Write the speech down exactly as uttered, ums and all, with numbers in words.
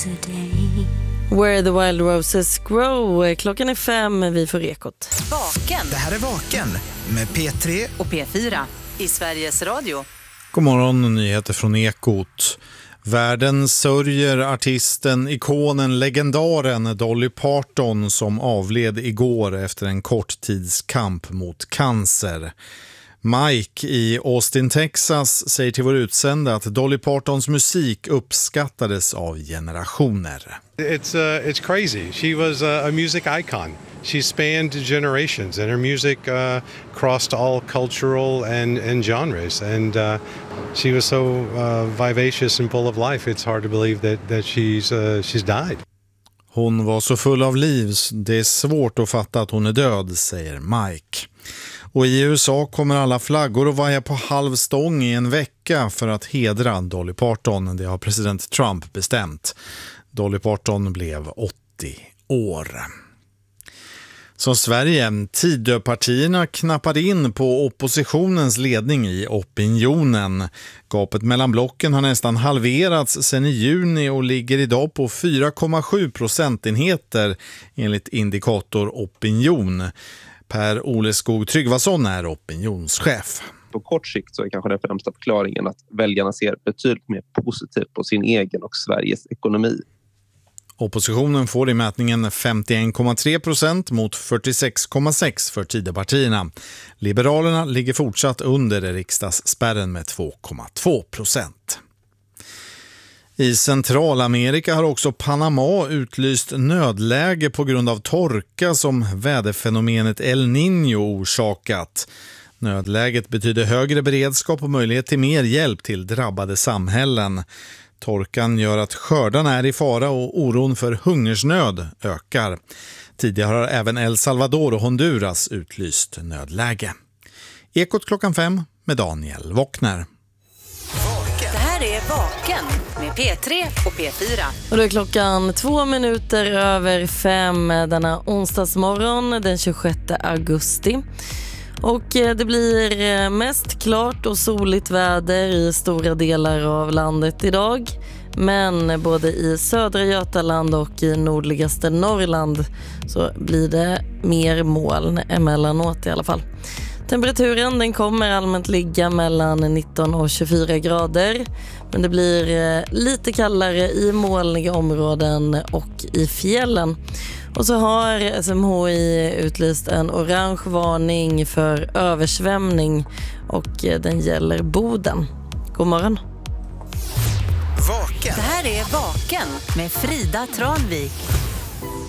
is a day. Where the Wild Roses Grow. Klockan är fem, vi får Ekot. Vaken. Det här är Vaken med P tre och P fyra i Sveriges Radio. God morgon, nyheter från Ekot. Världen sörjer artisten, ikonen, legendaren Dolly Parton som avled igår efter en kort tids kamp mot cancer. Mike i Austin, Texas säger till vår utsända att Dolly Partons musik uppskattades av generationer. It's uh, it's crazy. She was a, a music icon. She spanned generations and her music uh, crossed all cultural and, and genres. And uh, she was so uh, vivacious and full of life. It's hard to believe that, that she's, uh, she's died. Hon var så full av liv, det är svårt att fatta att hon är död, säger Mike. Och i U S A kommer alla flaggor att vaja på halv stång i en vecka för att hedra Dolly Parton. Det har president Trump bestämt. Dolly Parton blev åttio år. Så Sverige, Tidöpartierna knappade in på oppositionens ledning i opinionen. Gapet mellan blocken har nästan halverats sedan i juni och ligger idag på fyra komma sju procentenheter enligt indikator opinion. Per Oleskog Tryggvason är opinionschef. På kort sikt så är kanske den främsta förklaringen att väljarna ser betydligt mer positivt på sin egen och Sveriges ekonomi. Oppositionen får i mätningen femtioen komma tre procent mot fyrtiosex komma sex för Tidöpartierna. Liberalerna ligger fortsatt under riksdagsspärren med två komma två procent. I Centralamerika har också Panama utlyst nödläge på grund av torka som väderfenomenet El Niño orsakat. Nödläget betyder högre beredskap och möjlighet till mer hjälp till drabbade samhällen. Torkan gör att skördarna är i fara och oron för hungersnöd ökar. Tidigare har även El Salvador och Honduras utlyst nödläge. Ekot klockan fem med Daniel Wockner. Det här är Vaken med P tre och P fyra. Och då är klockan två minuter över fem denna onsdagsmorgon den tjugosjätte augusti. Och det blir mest klart och soligt väder i stora delar av landet idag. Men både i södra Götaland och i nordligaste Norrland så blir det mer moln emellanåt i alla fall. Temperaturen den kommer allmänt ligga mellan nitton och tjugofyra grader. Men det blir lite kallare i molniga områden och i fjällen. Och så har S M H I utlyst en orange varning för översvämning och den gäller Boden. God morgon. Vaken. Det här är Vaken med Frida Tranvik.